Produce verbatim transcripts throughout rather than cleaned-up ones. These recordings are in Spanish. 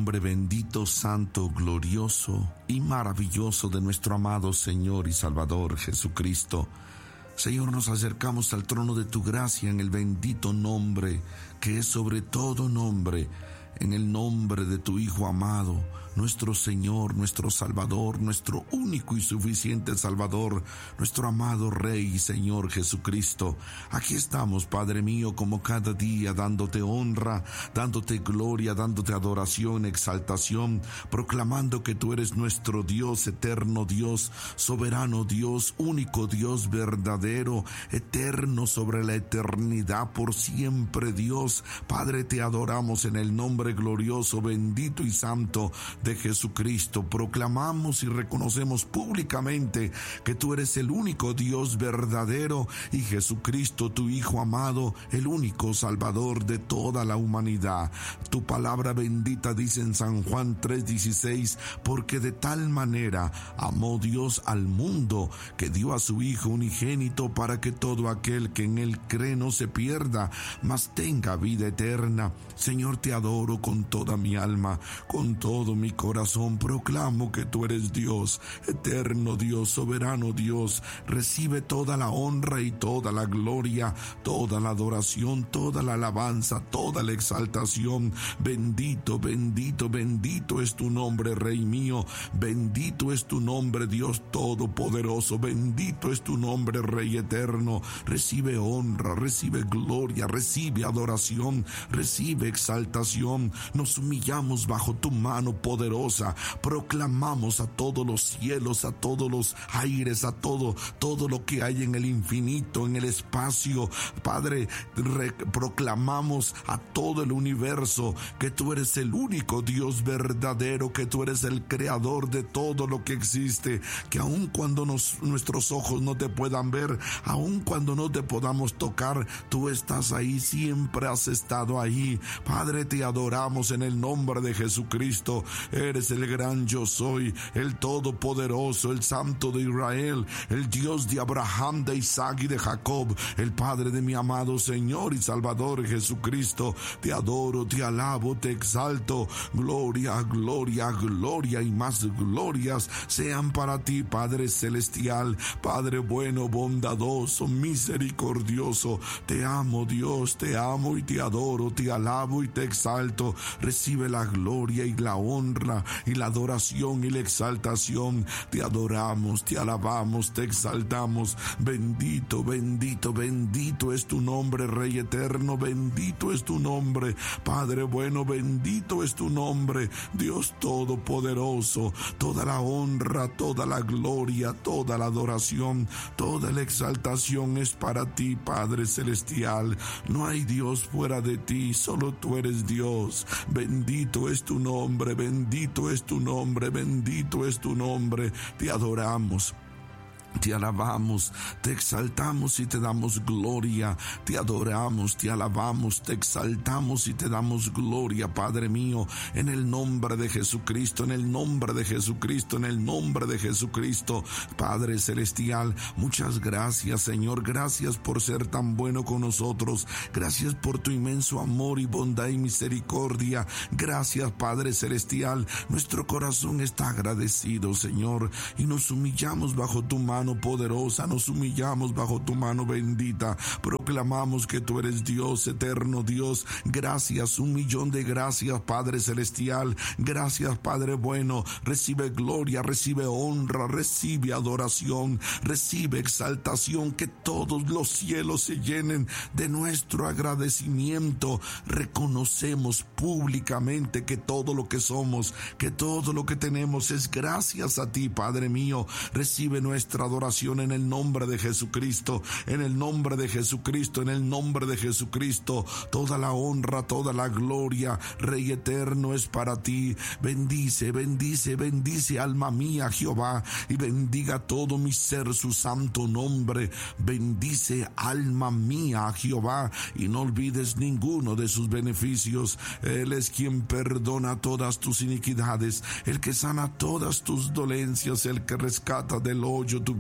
nombre bendito, santo, glorioso y maravilloso de nuestro amado Señor y Salvador Jesucristo. Señor, nos acercamos al trono de tu gracia en el bendito nombre que es sobre todo nombre, en el nombre de tu Hijo amado, nuestro Señor, nuestro Salvador, nuestro único y suficiente Salvador, nuestro amado Rey y Señor Jesucristo. Aquí estamos, Padre mío, como cada día, dándote honra, dándote gloria, dándote adoración, exaltación, proclamando que tú eres nuestro Dios, eterno Dios, soberano Dios, único Dios, verdadero, eterno sobre la eternidad, por siempre Dios. Padre, te adoramos en el nombre glorioso, bendito y santo de Jesucristo. Proclamamos y reconocemos públicamente que tú eres el único Dios verdadero y Jesucristo, tu Hijo amado, el único Salvador de toda la humanidad. Tu palabra bendita dice en San Juan tres dieciséis, porque de tal manera amó Dios al mundo que dio a su Hijo unigénito para que todo aquel que en él cree no se pierda, mas tenga vida eterna. Señor, te adoro con toda mi alma, con todo mi corazón. Proclamo que tú eres Dios, eterno Dios, soberano Dios. Recibe toda la honra y toda la gloria, toda la adoración, toda la alabanza, toda la exaltación. Bendito, bendito, bendito es tu nombre, Rey mío. Bendito es tu nombre, Dios todopoderoso. Bendito es tu nombre, Rey eterno. Recibe honra, recibe gloria, recibe adoración, recibe exaltación. Nos humillamos bajo tu mano poderosa, proclamamos a todos los cielos, a todos los aires, a todo, todo lo que hay en el infinito, en el espacio. Padre, re- proclamamos a todo el universo que tú eres el único Dios verdadero, que tú eres el creador de todo lo que existe, que aun cuando nos, nuestros ojos no te puedan ver, aun cuando no te podamos tocar, tú estás ahí, siempre has estado ahí. Padre, te adoramos en el nombre de Jesucristo. Eres el gran yo soy, el todopoderoso, el santo de Israel, el Dios de Abraham, de Isaac y de Jacob, el Padre de mi amado Señor y Salvador Jesucristo. Te adoro, te alabo, te exalto. Gloria, gloria, gloria y más glorias sean para ti, Padre celestial, Padre bueno, bondadoso, misericordioso. Te amo, Dios, te amo y te adoro, te alabo y te exalto. Recibe la gloria y la honra y la adoración y la exaltación. Te adoramos, te alabamos, te exaltamos. Bendito, bendito, bendito es tu nombre, Rey eterno. Bendito es tu nombre, Padre bueno. Bendito es tu nombre, Dios todopoderoso. Toda la honra, toda la gloria, toda la adoración, toda la exaltación es para ti, Padre celestial. No hay Dios fuera de ti, solo tú eres Dios. Bendito es tu nombre, bendito es tu nombre, bendito es tu nombre. Te adoramos, te alabamos, te exaltamos y te damos gloria. Te adoramos, te alabamos, te exaltamos y te damos gloria, Padre mío, en el nombre de Jesucristo, en el nombre de Jesucristo, en el nombre de Jesucristo. Padre celestial, muchas gracias, Señor. Gracias por ser tan bueno con nosotros. Gracias por tu inmenso amor y bondad y misericordia. Gracias, Padre celestial. Nuestro corazón está agradecido, Señor, y nos humillamos bajo tu mano poderosa, nos humillamos bajo tu mano bendita. Proclamamos que tú eres Dios, eterno Dios. Gracias, un millón de gracias, Padre celestial. Gracias, Padre bueno. Recibe gloria, recibe honra, recibe adoración, recibe exaltación. Que todos los cielos se llenen de nuestro agradecimiento. Reconocemos públicamente que todo lo que somos, que todo lo que tenemos es gracias a ti, Padre mío. Recibe nuestra adoración en el nombre de Jesucristo, en el nombre de Jesucristo, en el nombre de Jesucristo. Toda la honra, toda la gloria, Rey eterno, es para ti. Bendice, bendice, bendice, alma mía, Jehová, y bendiga todo mi ser su santo nombre. Bendice, alma mía, a Jehová, y no olvides ninguno de sus beneficios. Él es quien perdona todas tus iniquidades, el que sana todas tus dolencias, el que rescata del hoyo tu vida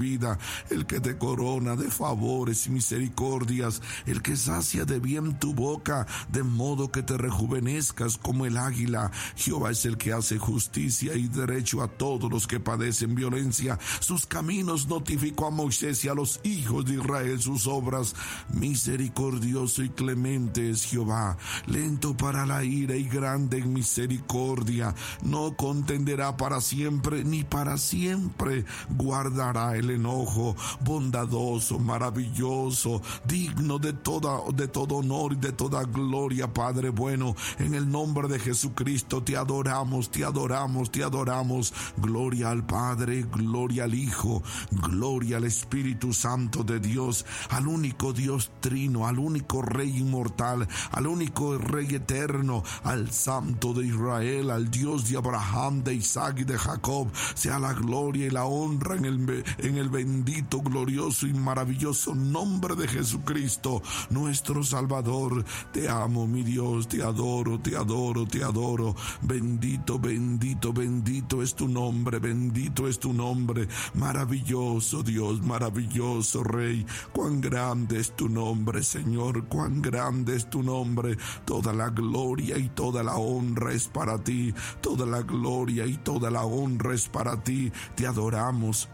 vida, el que te corona de favores y misericordias, el que sacia de bien tu boca, de modo que te rejuvenezcas como el águila. Jehová es el que hace justicia y derecho a todos los que padecen violencia. Sus caminos notificó a Moisés y a los hijos de Israel sus obras. Misericordioso y clemente es Jehová, lento para la ira y grande en misericordia. No contenderá para siempre, ni para siempre guardará el enojo. Bondadoso, maravilloso, digno de toda, de todo honor y de toda gloria, Padre bueno. En el nombre de Jesucristo te adoramos, te adoramos, te adoramos. Gloria al Padre, gloria al Hijo, gloria al Espíritu Santo de Dios, al único Dios trino, al único Rey inmortal, al único Rey eterno, al Santo de Israel, al Dios de Abraham, de Isaac y de Jacob. Sea la gloria y la honra en el, en el bendito, glorioso y maravilloso nombre de Jesucristo, nuestro Salvador. Te amo, mi Dios, te adoro, te adoro, te adoro. Bendito, bendito, bendito es tu nombre, bendito es tu nombre. Maravilloso Dios, maravilloso Rey. Cuán grande es tu nombre, Señor, cuán grande es tu nombre. Toda la gloria y toda la honra es para ti. Toda la gloria y toda la honra es para ti. Te adoramos,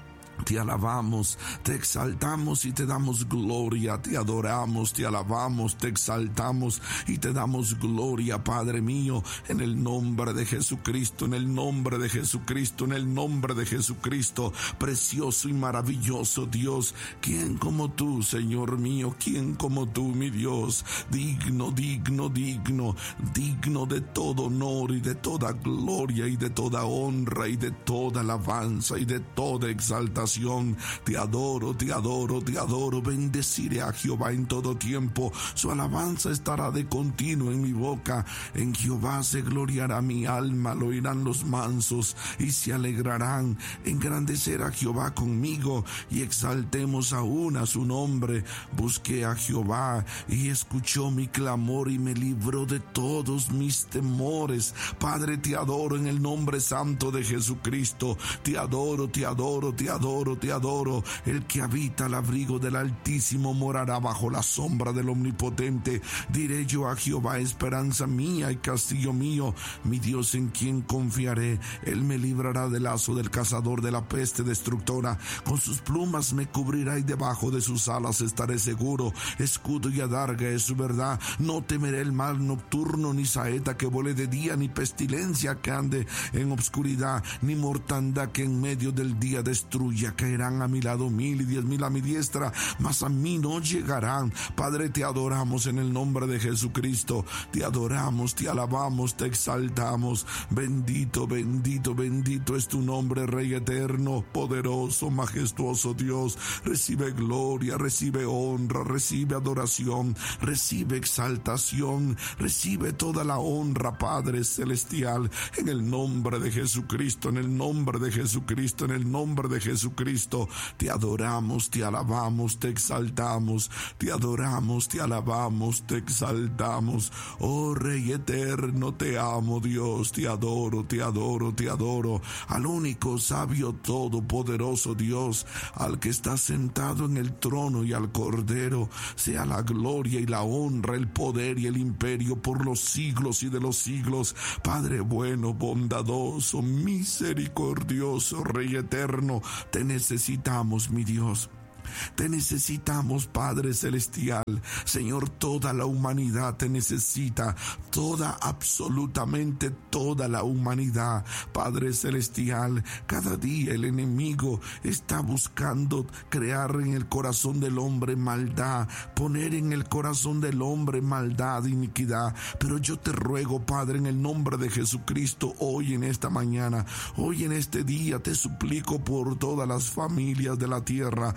te alabamos, te exaltamos y te damos gloria. Te adoramos, te alabamos, te exaltamos y te damos gloria, Padre mío, en el nombre de Jesucristo, en el nombre de Jesucristo, en el nombre de Jesucristo. Precioso y maravilloso Dios, ¿quién como tú, Señor mío? ¿Quién como tú, mi Dios? Digno, digno, digno, digno de todo honor y de toda gloria y de toda honra y de toda alabanza y de toda exaltación. Te adoro, te adoro, te adoro. Bendeciré a Jehová en todo tiempo. Su alabanza estará de continuo en mi boca. En Jehová se gloriará mi alma, lo oirán los mansos y se alegrarán. Engrandecer a Jehová conmigo y exaltemos aún a su nombre. Busqué a Jehová y escuchó mi clamor y me libró de todos mis temores. Padre, te adoro en el nombre santo de Jesucristo. Te adoro, te adoro, te adoro. Te adoro. El que habita al abrigo del Altísimo morará bajo la sombra del Omnipotente. Diré yo a Jehová, esperanza mía y castillo mío, mi Dios en quien confiaré. Él me librará del lazo del cazador, de la peste destructora. Con sus plumas me cubrirá y debajo de sus alas estaré seguro. Escudo y adarga es su verdad. No temeré el mal nocturno, ni saeta que vuele de día, ni pestilencia que ande en obscuridad, ni mortandad que en medio del día destruya. Caerán a mi lado mil y diez mil a mi diestra, mas a mí no llegarán. Padre, te adoramos en el nombre de Jesucristo. Te adoramos, te alabamos, te exaltamos. Bendito, bendito, bendito es tu nombre, Rey eterno, poderoso, majestuoso Dios. Recibe gloria, recibe honra, recibe adoración, recibe exaltación, recibe toda la honra, Padre celestial, en el nombre de Jesucristo, en el nombre de Jesucristo, en el nombre de Jesucristo. Cristo, te adoramos, te alabamos, te exaltamos, te adoramos, te alabamos, te exaltamos. Oh Rey eterno, te amo, Dios, te adoro, te adoro, te adoro. Al único sabio todopoderoso Dios, al que está sentado en el trono y al Cordero, sea la gloria y la honra, el poder y el imperio por los siglos y de los siglos. Padre bueno, bondadoso, misericordioso, Rey eterno, te necesitamos, mi Dios. Te necesitamos, Padre celestial. Señor, toda la humanidad te necesita. Toda, absolutamente toda la humanidad. Padre celestial, cada día el enemigo está buscando crear en el corazón del hombre maldad, poner en el corazón del hombre maldad, iniquidad. Pero yo te ruego, Padre, en el nombre de Jesucristo, hoy en esta mañana, hoy en este día, te suplico por todas las familias de la tierra. Te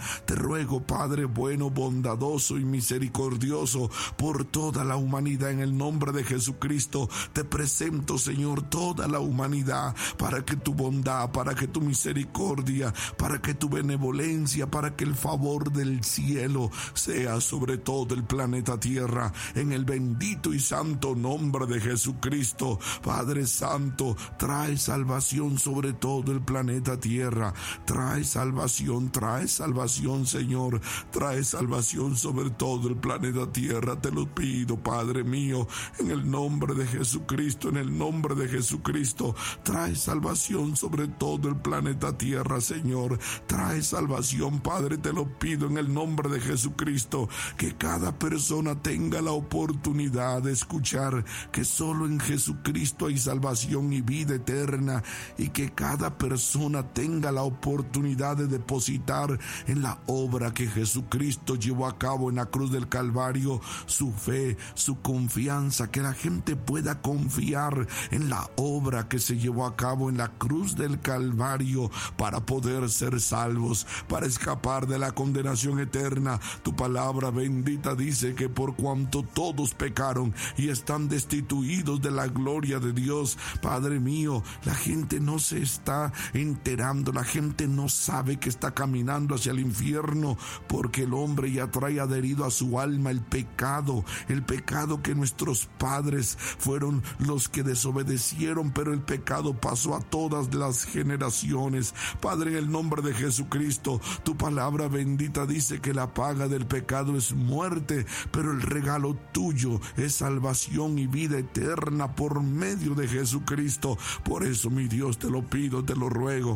ruego, Padre bueno, bondadoso y misericordioso, por toda la humanidad. En el nombre de Jesucristo te presento, Señor, toda la humanidad, para que tu bondad, para que tu misericordia, para que tu benevolencia, para que el favor del cielo sea sobre todo el planeta Tierra, en el bendito y santo nombre de Jesucristo. Padre Santo, trae salvación sobre todo el planeta Tierra, trae salvación, trae salvación, Señor, trae salvación sobre todo el planeta Tierra. Te lo pido, Padre mío, en el nombre de Jesucristo, en el nombre de Jesucristo, trae salvación sobre todo el planeta Tierra, Señor, trae salvación, Padre, te lo pido en el nombre de Jesucristo, que cada persona tenga la oportunidad de escuchar que solo en Jesucristo hay salvación y vida eterna, y que cada persona tenga la oportunidad de depositar en la obra que Jesucristo llevó a cabo en la cruz del Calvario su fe, su confianza, que la gente pueda confiar en la obra que se llevó a cabo en la cruz del Calvario para poder ser salvos, para escapar de la condenación eterna. Tu palabra bendita dice que por cuanto todos pecaron y están destituidos de la gloria de Dios, Padre mío, la gente no se está enterando, la gente no sabe que está caminando hacia el infierno, porque el hombre ya trae adherido a su alma el pecado, el pecado que nuestros padres fueron los que desobedecieron, pero el pecado pasó a todas las generaciones. Padre, en el nombre de Jesucristo, tu palabra bendita dice que la paga del pecado es muerte, pero el regalo tuyo es salvación y vida eterna por medio de Jesucristo. Por eso, mi Dios, te lo pido, te lo ruego,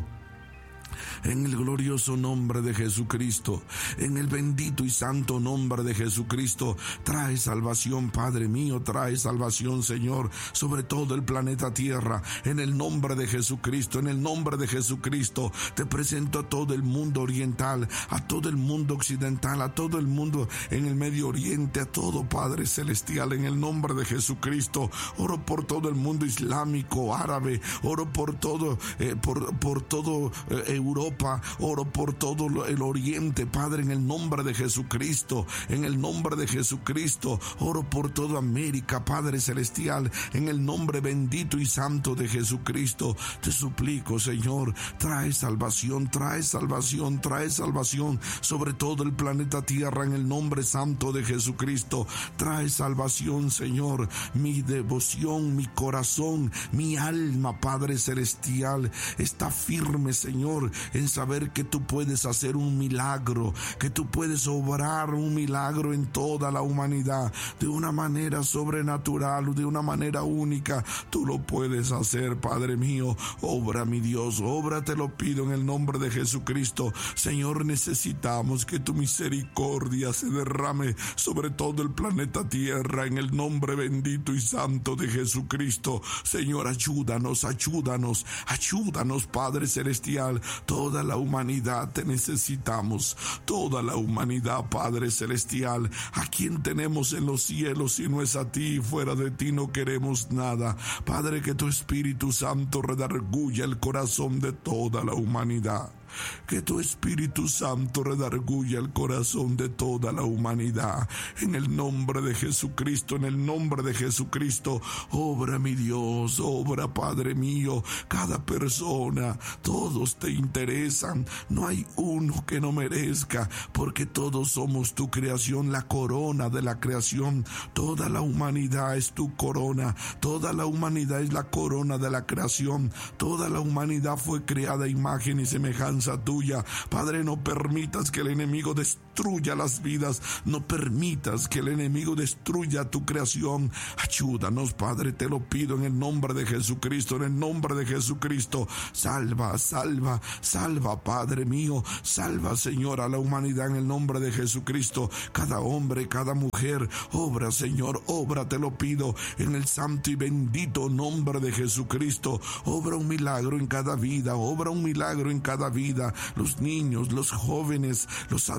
en el glorioso nombre de Jesucristo, en el bendito y santo nombre de Jesucristo, trae salvación, Padre mío, trae salvación, Señor, sobre todo el planeta Tierra, en el nombre de Jesucristo, en el nombre de Jesucristo, te presento a todo el mundo oriental, a todo el mundo occidental, a todo el mundo en el Medio Oriente, a todo, Padre celestial, en el nombre de Jesucristo. Oro por todo el mundo islámico, árabe, oro por todo, eh, por, por todo eh, Europa, oro por todo el Oriente, Padre, en el nombre de Jesucristo, en el nombre de Jesucristo, oro por toda América, Padre celestial, en el nombre bendito y santo de Jesucristo. Te suplico, Señor, trae salvación, trae salvación, trae salvación sobre todo el planeta Tierra, en el nombre santo de Jesucristo. Trae salvación, Señor. Mi devoción, mi corazón, mi alma, Padre celestial, está firme, Señor, en saber que tú puedes hacer un milagro, que tú puedes obrar un milagro en toda la humanidad, de una manera sobrenatural, de una manera única. Tú lo puedes hacer, Padre mío. Obra, mi Dios, obra, te lo pido en el nombre de Jesucristo. Señor, necesitamos que tu misericordia se derrame sobre todo el planeta Tierra, en el nombre bendito y santo de Jesucristo. Señor, ayúdanos, ayúdanos, ayúdanos, Padre celestial. Toda la humanidad te necesitamos, toda la humanidad, Padre celestial. ¿A quién tenemos en los cielos si no es a ti? Fuera de ti no queremos nada. Padre, que tu Espíritu Santo redarguya el corazón de toda la humanidad. Que tu Espíritu Santo redarguya el corazón de toda la humanidad. En el nombre de Jesucristo, en el nombre de Jesucristo, obra, mi Dios, obra, Padre mío. Cada persona, todos te interesan. No hay uno que no merezca, porque todos somos tu creación, la corona de la creación. Toda la humanidad es tu corona. Toda la humanidad es la corona de la creación. Toda la humanidad fue creada a imagen y semejanza tuya. Padre, no permitas que el enemigo destruya las vidas, no permitas que el enemigo destruya tu creación. Ayúdanos, Padre, te lo pido en el nombre de Jesucristo, en el nombre de Jesucristo. Salva, salva, salva, Padre mío, salva, Señor, a la humanidad en el nombre de Jesucristo. Cada hombre, cada mujer, obra, Señor, obra, te lo pido en el santo y bendito nombre de Jesucristo. Obra un milagro en cada vida, obra un milagro en cada vida. Los niños, los jóvenes, los adultos,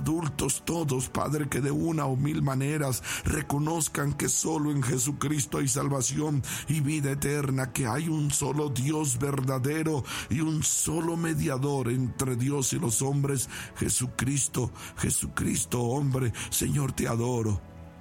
todos, todos, Padre, que de una o mil maneras reconozcan que solo en Jesucristo hay salvación y vida eterna, que hay un solo Dios verdadero y un solo mediador entre Dios y los hombres, Jesucristo, Jesucristo hombre. Señor, te adoro.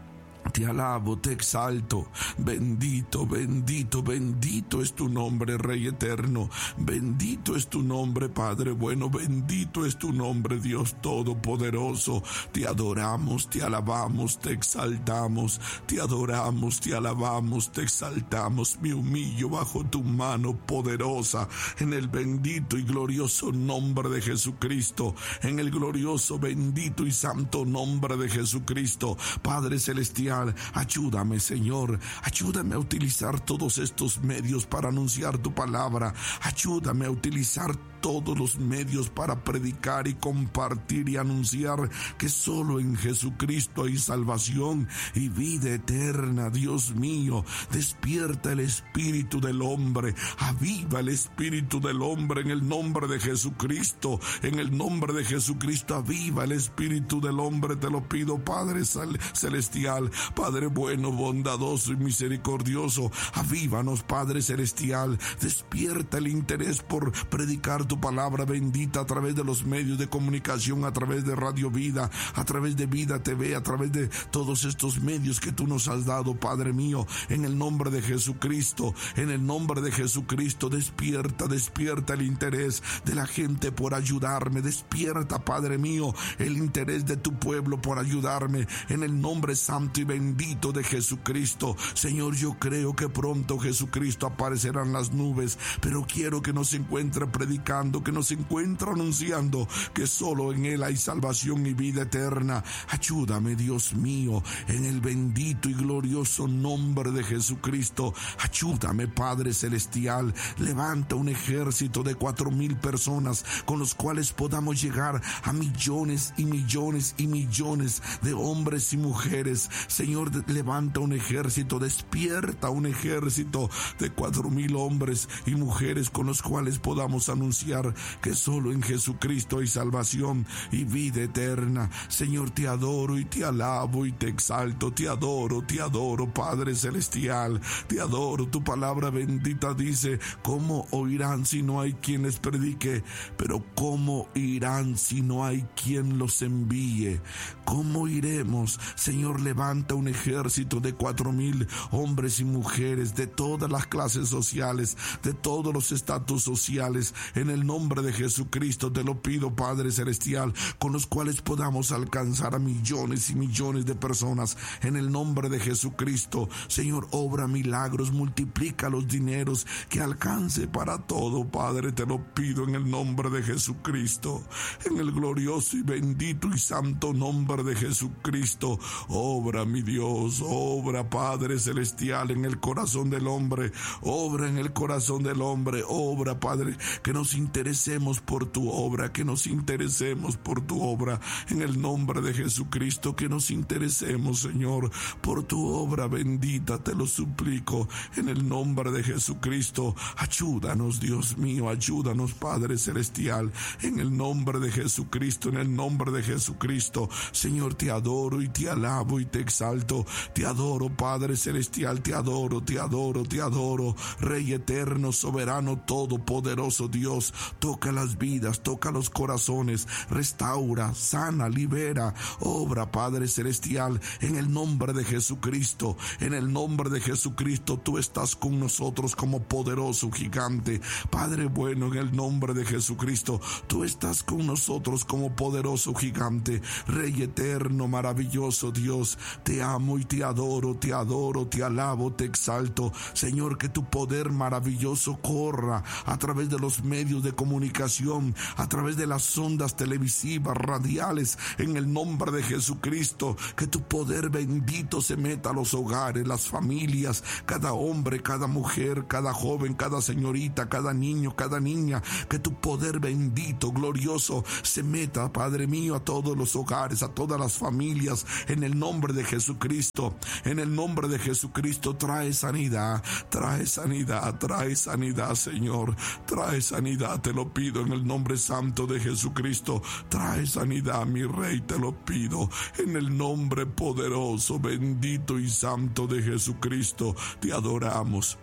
Te alabo, te exalto. Bendito, bendito, bendito es tu nombre, Rey eterno. Bendito es tu nombre, Padre bueno. Bendito es tu nombre, Dios todopoderoso. Te adoramos, te alabamos, te exaltamos. Te adoramos, te alabamos, te exaltamos. Me humillo bajo tu mano poderosa, en el bendito y glorioso nombre de Jesucristo. En el glorioso, bendito y santo nombre de Jesucristo. Padre celestial, ayúdame, Señor, ayúdame a utilizar todos estos medios para anunciar tu palabra. Ayúdame a utilizar todos los medios para predicar y compartir y anunciar que solo en Jesucristo hay salvación y vida eterna. Dios mío, despierta el espíritu del hombre, aviva el espíritu del hombre en el nombre de Jesucristo. En el nombre de Jesucristo, aviva el espíritu del hombre, te lo pido, Padre celestial. Padre bueno, bondadoso y misericordioso, avívanos, Padre celestial. Despierta el interés por predicar tu palabra bendita a través de los medios de comunicación, a través de Radio Vida, a través de Vida T V, a través de todos estos medios que tú nos has dado, Padre mío. En el nombre de Jesucristo, en el nombre de Jesucristo, despierta, despierta el interés de la gente por ayudarme. Despierta, Padre mío, el interés de tu pueblo por ayudarme. En el nombre santo y bendito de Jesucristo. Señor, yo creo que pronto Jesucristo aparecerá en las nubes, pero quiero que nos encuentre predicando, que nos encuentre anunciando que solo en Él hay salvación y vida eterna. Ayúdame, Dios mío, en el bendito y glorioso nombre de Jesucristo. Ayúdame, Padre celestial. Levanta un ejército de cuatro mil personas con los cuales podamos llegar a millones y millones y millones de hombres y mujeres. Señor, levanta un ejército, despierta un ejército de cuatro mil hombres y mujeres con los cuales podamos anunciar que solo en Jesucristo hay salvación y vida eterna. Señor, te adoro y te alabo y te exalto. Te adoro, te adoro, Padre celestial. Te adoro. Tu palabra bendita dice: ¿cómo oirán si no hay quien les predique? Pero ¿cómo irán si no hay quien los envíe? ¿Cómo iremos? Señor, levanta un ejército de cuatro mil hombres y mujeres de todas las clases sociales, de todos los estatus sociales. En el nombre de Jesucristo te lo pido, Padre celestial, con los cuales podamos alcanzar a millones y millones de personas. En el nombre de Jesucristo, Señor, obra milagros, multiplica los dineros, que alcance para todo, Padre, te lo pido en el nombre de Jesucristo. En el glorioso y bendito y santo nombre de Jesucristo, obra, mi Dios, obra, Padre celestial, en el corazón del hombre, obra en el corazón del hombre, obra, Padre, que nos interesemos por tu obra, que nos interesemos por tu obra, en el nombre de Jesucristo, que nos interesemos, Señor, por tu obra bendita, te lo suplico, en el nombre de Jesucristo. Ayúdanos, Dios mío, ayúdanos, Padre celestial, en el nombre de Jesucristo, en el nombre de Jesucristo. Señor, te adoro y te alabo y te exalto. Te adoro, Padre celestial, te adoro, te adoro, te adoro. Rey eterno, soberano, todopoderoso Dios, toca las vidas, toca los corazones, restaura, sana, libera, obra, Padre celestial, en el nombre de Jesucristo. En el nombre de Jesucristo, tú estás con nosotros como poderoso gigante. Padre bueno, en el nombre de Jesucristo, tú estás con nosotros como poderoso gigante. Rey eterno, maravilloso Dios, te amo y te adoro, te adoro, te alabo, te exalto. Señor, que tu poder maravilloso corra a través de los medios de comunicación, a través de las ondas televisivas, radiales, en el nombre de Jesucristo. Que tu poder bendito se meta a los hogares, las familias, cada hombre, cada mujer, cada joven, cada señorita, cada niño, cada niña. Que tu poder bendito, glorioso, se meta, Padre mío, a todos los hogares, a todas las familias, en el nombre de Jesucristo. En el nombre de Jesucristo, trae sanidad, trae sanidad, trae sanidad, Señor, trae sanidad, sanidad, te lo pido en el nombre santo de Jesucristo. Trae sanidad, mi Rey, te lo pido en el nombre poderoso, bendito y santo de Jesucristo. Te adoramos,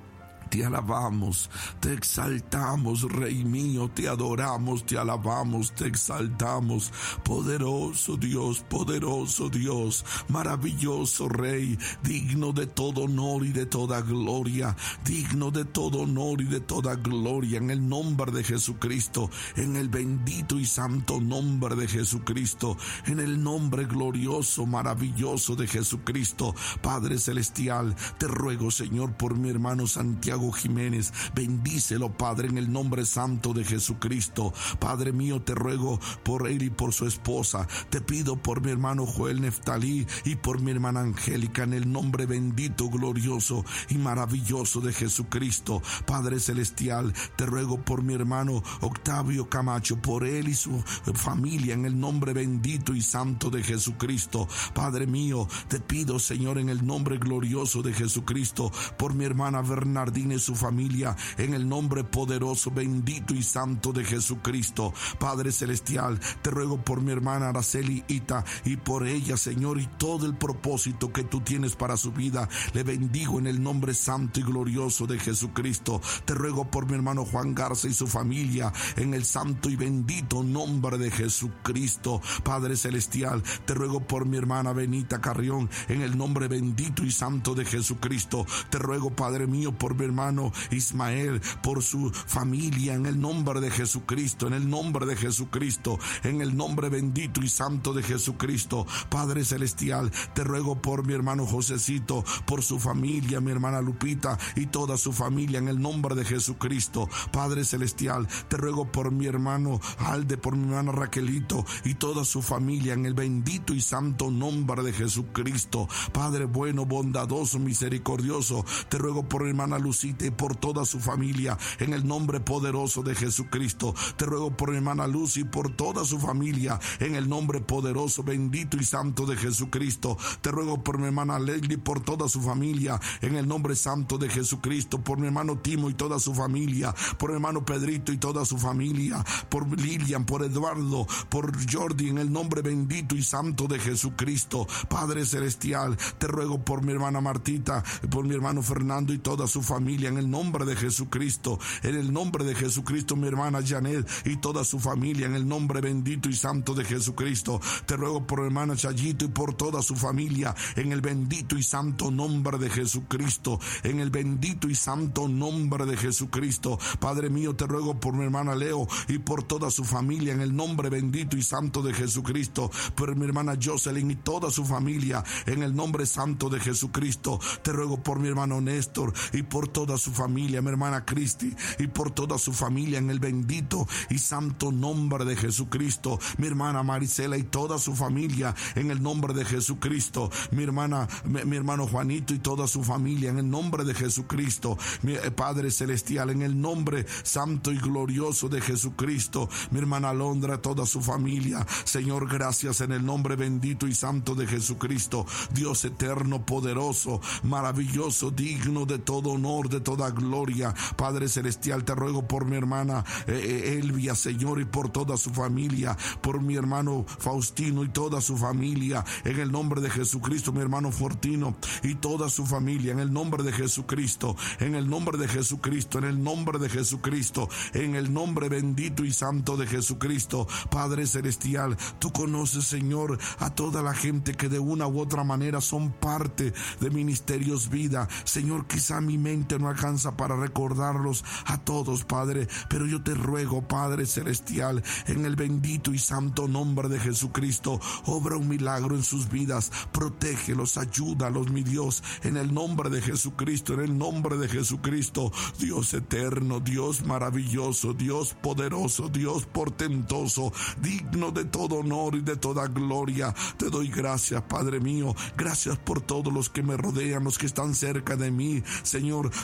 te alabamos, te exaltamos, Rey mío, te adoramos, te alabamos, te exaltamos. Poderoso Dios, poderoso Dios, maravilloso Rey, digno de todo honor y de toda gloria, digno de todo honor y de toda gloria, en el nombre de Jesucristo, en el bendito y santo nombre de Jesucristo, en el nombre glorioso, maravilloso de Jesucristo. Padre celestial, te ruego, Señor, por mi hermano Santiago Jiménez, bendícelo, Padre, en el nombre santo de Jesucristo. Padre mío, te ruego por él y por su esposa. Te pido por mi hermano Joel Neftalí y por mi hermana Angélica, en el nombre bendito, glorioso y maravilloso de Jesucristo. Padre celestial, te ruego por mi hermano Octavio Camacho, por él y su familia, en el nombre bendito y santo de Jesucristo. Padre mío, te pido, Señor, en el nombre glorioso de Jesucristo, por mi hermana Bernardina y su familia, en el nombre poderoso, bendito y santo de Jesucristo. Padre celestial, te ruego por mi hermana Araceli Ita y por ella, Señor, y todo el propósito que tú tienes para su vida. Le bendigo en el nombre santo y glorioso de Jesucristo. Te ruego por mi hermano Juan Garza y su familia, en el santo y bendito nombre de Jesucristo. Padre celestial, te ruego por mi hermana Benita Carrión, en el nombre bendito y santo de Jesucristo. Te ruego, Padre mío, por mi hermano Ismael, por su familia, en el nombre de Jesucristo, en el nombre de Jesucristo, en el nombre bendito y santo de Jesucristo. Padre celestial, te ruego por mi hermano Josecito, por su familia, mi hermana Lupita y toda su familia, en el nombre de Jesucristo. Padre celestial, te ruego por mi hermano Alde, por mi hermana Raquelito y toda su familia, en el bendito y santo nombre de Jesucristo. Padre bueno, bondadoso, misericordioso, te ruego por mi hermana Lucita y por toda su familia, en el nombre poderoso de Jesucristo. Te ruego por mi hermana Lucy y por toda su familia, en el nombre poderoso, bendito y santo de Jesucristo. Te ruego por mi hermana Leslie y por toda su familia, en el nombre santo de Jesucristo. Por mi hermano Timo y toda su familia, por mi hermano Pedrito y toda su familia, por Lilian, por Eduardo, por Jordi, en el nombre bendito y santo de Jesucristo. Padre celestial, te ruego por mi hermana Martita, por mi hermano Fernando y toda su familia, en el nombre de Jesucristo. En el nombre de Jesucristo, mi hermana Janet y toda su familia, en el nombre bendito y santo de Jesucristo. Te ruego por mi hermana Chayito y por toda su familia, en el bendito y santo nombre de Jesucristo. En el bendito y santo nombre de Jesucristo. Padre mío, te ruego por mi hermana Leo y por toda su familia, en el nombre bendito y santo de Jesucristo. Por mi hermana Jocelyn y toda su familia, en el nombre santo de Jesucristo. Te ruego por mi hermano Néstor y por toda su familia, mi hermana Cristi y por toda su familia, en el bendito y santo nombre de Jesucristo. Mi hermana Marisela y toda su familia, en el nombre de Jesucristo. Mi hermana, mi, mi hermano Juanito y toda su familia, en el nombre de Jesucristo. Mi eh, Padre celestial, en el nombre santo y glorioso de Jesucristo. Mi hermana Alondra, toda su familia. Señor, gracias en el nombre bendito y santo de Jesucristo. Dios eterno, poderoso, maravilloso, digno de todo honor, de toda gloria. Padre celestial, te ruego por mi hermana eh, Elvia, Señor, y por toda su familia, por mi hermano Faustino y toda su familia, en el nombre de Jesucristo. Mi hermano Fortino y toda su familia, en el nombre de Jesucristo, en el nombre de Jesucristo, en el nombre de Jesucristo, en el nombre bendito y santo de Jesucristo. Padre celestial, tú conoces, Señor, a toda la gente que de una u otra manera son parte de Ministerios Vida. Señor, quizá mi mente no alcanza para recordarlos a todos, Padre, pero yo te ruego, Padre celestial, en el bendito y santo nombre de Jesucristo, obra un milagro en sus vidas, protégelos, ayúdalos, mi Dios, en el nombre de Jesucristo, en el nombre de Jesucristo. Dios eterno, Dios maravilloso, Dios poderoso, Dios portentoso, digno de todo honor y de toda gloria. Te doy gracias, Padre mío, gracias por todos los que me rodean, los que están cerca de mí, Señor,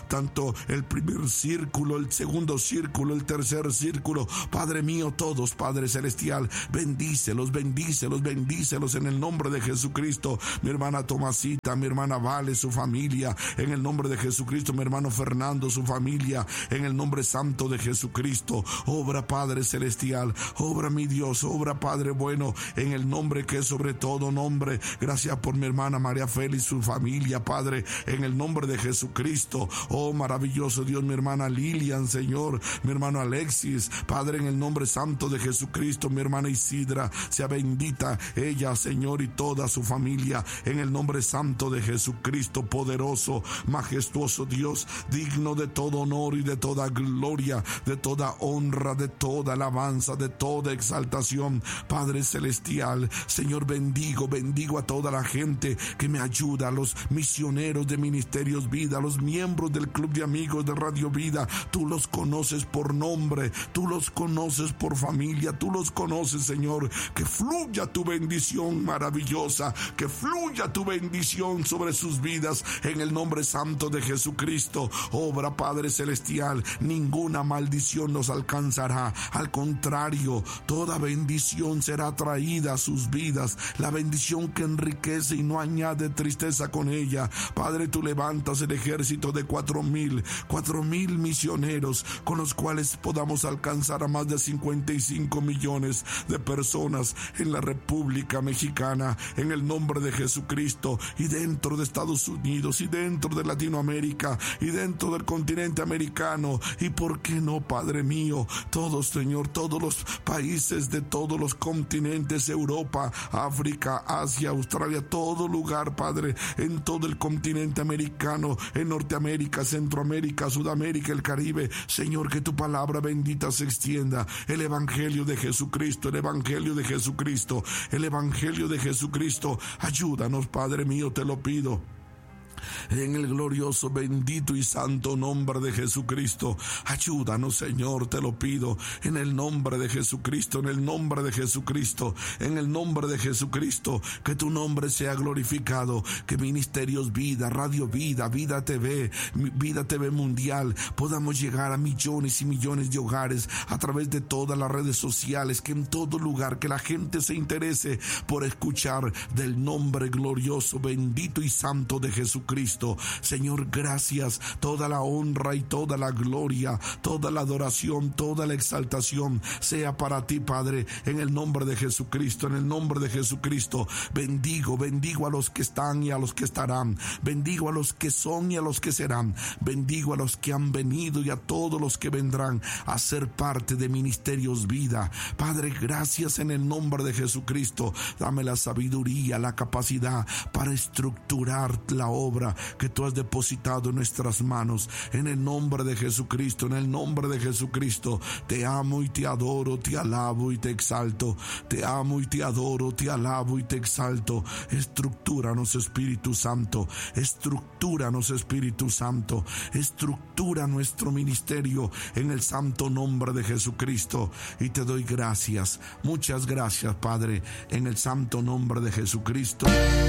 tanto el primer círculo, el segundo círculo, el tercer círculo, Padre mío, todos, Padre celestial, bendícelos, bendícelos, bendícelos en el nombre de Jesucristo. Mi hermana Tomasita, mi hermana Vale, su familia, en el nombre de Jesucristo. Mi hermano Fernando, su familia, en el nombre santo de Jesucristo. Obra, Padre celestial, obra, mi Dios, obra, Padre bueno, en el nombre que es sobre todo nombre. Gracias por mi hermana María Félix, su familia, Padre, en el nombre de Jesucristo. Oh, maravilloso Dios, mi hermana Lilian, Señor, mi hermano Alexis, Padre, en el nombre santo de Jesucristo. Mi hermana Isidra, sea bendita ella, Señor, y toda su familia, en el nombre santo de Jesucristo. Poderoso, majestuoso Dios, digno de todo honor y de toda gloria, de toda honra, de toda alabanza, de toda exaltación, Padre celestial. Señor, bendigo, bendigo a toda la gente que me ayuda, a los misioneros de Ministerios Vida, a los miembros del Club de Amigos de Radio Vida. Tú los conoces por nombre, tú los conoces por familia, tú los conoces, Señor. Que fluya tu bendición maravillosa, que fluya tu bendición sobre sus vidas, en el nombre santo de Jesucristo. Obra, Padre celestial, ninguna maldición los alcanzará, al contrario, toda bendición será traída a sus vidas, la bendición que enriquece y no añade tristeza con ella. Padre, tú levantas el ejército de cuatro mil, cuatro mil misioneros, con los cuales podamos alcanzar a más de cincuenta y cinco millones de personas en la República Mexicana, en el nombre de Jesucristo, y dentro de Estados Unidos, y dentro de Latinoamérica, y dentro del continente americano, y por qué no, Padre mío, todos, Señor, todos los países de todos los continentes, Europa, África, Asia, Australia, todo lugar, Padre, en todo el continente americano, en Norteamérica, Centroamérica, Sudamérica, el Caribe. Señor, que tu palabra bendita se extienda, el evangelio de Jesucristo, el evangelio de Jesucristo, el evangelio de Jesucristo. Ayúdanos, Padre mío, te lo pido, en el glorioso, bendito y santo nombre de Jesucristo. Ayúdanos, Señor, te lo pido, en el nombre de Jesucristo, en el nombre de Jesucristo, en el nombre de Jesucristo. Que tu nombre sea glorificado, que Ministerios Vida, Radio Vida, Vida T V, Vida T V Mundial, podamos llegar a millones y millones de hogares a través de todas las redes sociales, que en todo lugar, que la gente se interese por escuchar del nombre glorioso, bendito y santo de Jesucristo. Señor, gracias. Toda la honra y toda la gloria, toda la adoración, toda la exaltación sea para ti, Padre, en el nombre de Jesucristo, en el nombre de Jesucristo. Bendigo, bendigo a los que están y a los que estarán. Bendigo a los que son y a los que serán. Bendigo a los que han venido y a todos los que vendrán a ser parte de Ministerios Vida. Padre, gracias en el nombre de Jesucristo. Dame la sabiduría, la capacidad para estructurar la obra que tú has depositado en nuestras manos, en el nombre de Jesucristo, en el nombre de Jesucristo. Te amo y te adoro, te alabo y te exalto. Te amo y te adoro, te alabo y te exalto. Estructúranos, Espíritu Santo. Estructúranos, Espíritu Santo. Estructura nuestro ministerio en el santo nombre de Jesucristo. Y te doy gracias. Muchas gracias, Padre, en el santo nombre de Jesucristo.